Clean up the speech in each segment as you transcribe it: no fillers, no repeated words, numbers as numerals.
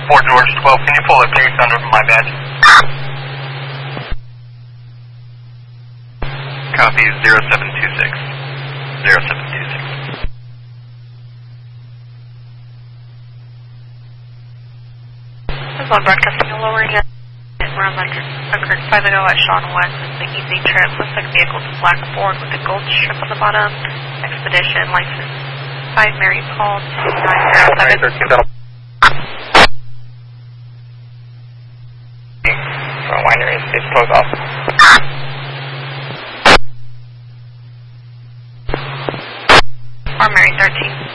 4 George 12, can you pull a case under my badge? Copy 0726. 0726. This is on broadcasting a lower jet. We're on occurred 5 ago at Sean West. The evening trip. Looks like vehicle's a black Ford with a gold strip on the bottom. Expedition license 5 Mary Paul 2907. For winery, it's closed off. Mary 13.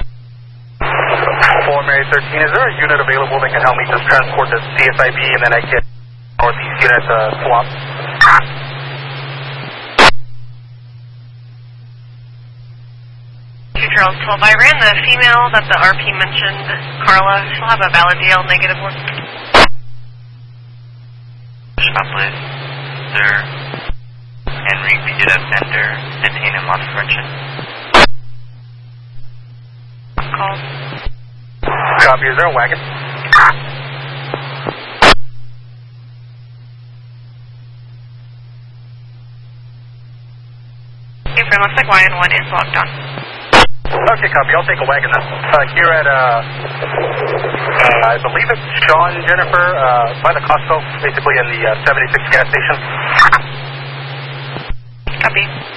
4 Mary 13, is there a unit available that can help me just transport this CSIB and then I get Northeast unit swap? Charles 12. I ran the female that the RP mentioned, Carla. She'll have a valid DL negative one. Stop list. Sir. Henry repeated offender. Detain and loss prevention. Call. Copy, is there a wagon? Okay, friend, looks like YN1 is logged on. Okay, copy, I'll take a wagon then. Here at, I believe it's Sean Jennifer, by the Costco, basically in the 76 gas station. Copy.